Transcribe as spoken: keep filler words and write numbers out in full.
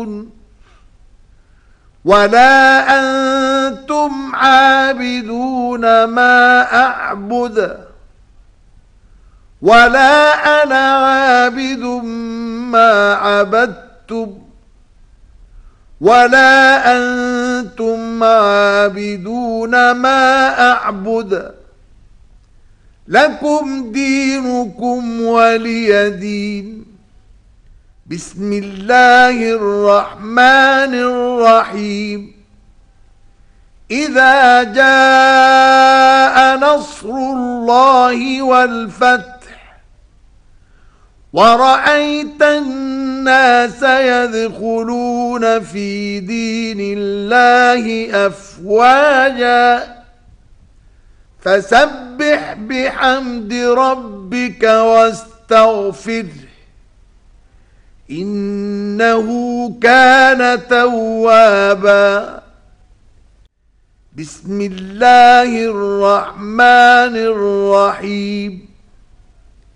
ولا أنتم عابدون ما أعبد ولا أنا عابد ما عبدتم ولا أنتم عابدون ما أعبد لكم دينكم ولي دين. بسم الله الرحمن الرحيم. إذا جاء نصر الله والفتح ورأيت الناس يدخلون في دين الله أفواجا فسبح بحمد ربك واستغفره إنه كان توابا. بسم الله الرحمن الرحيم.